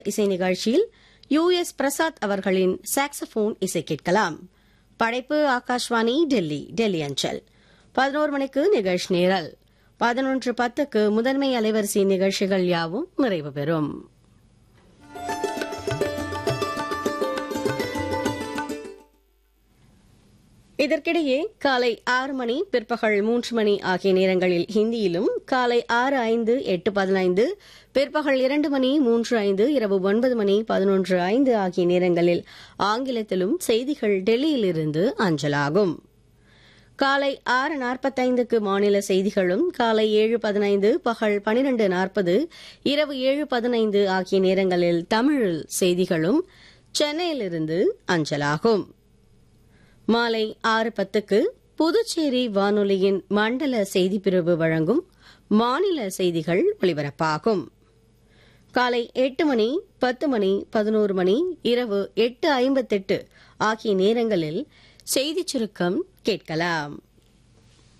இசை நிகழ்ச்சியில் யுஎஸ் பிரசாத் அவர்களின் சாக்ஸபோன் இசை கேட்கலாம். படைப்பு ஆகாஷ்வாணி டெல்லி அஞ்சல். 11 மணிக்கு நிகழ்ச்சி நேரல். 11:10க்கு முதன்மை அலைவரிசை நிகழ்ச்சிகள் யாவும் நிறைவு பெறும். இதற்கிடையே காலை 6 மணி, பிற்பகல் 3 மணி ஆகிய நேரங்களில் ஹிந்தியிலும், காலை 6:05, 8:15, பிற்பகல் 2 மணி, 3:05, இரவு 9 மணி, 11:05 ஆகிய நேரங்களில் ஆங்கிலத்திலும் செய்திகள் டெல்லியிலிருந்து அஞ்சலாகும். காலை 6:45க்கு மாநில செய்திகளும், காலை 7:15, பகல் 12:40, இரவு 7:15 ஆகிய நேரங்களில் தமிழில் செய்திகளும் சென்னையிலிருந்து அஞ்சலாகும். மாலை 6:10க்கு புதுச்சேரி வானொலியின் மண்டல செய்திப்பிரிவு வழங்கும் மாநில செய்திகள் ஒலிபரப்பாகும். காலை 8 மணி, 10 மணி, 11 மணி, இரவு 8:58 ஆகிய நேரங்களில் செய்திச் சுருக்கம் கேட்கலாம்.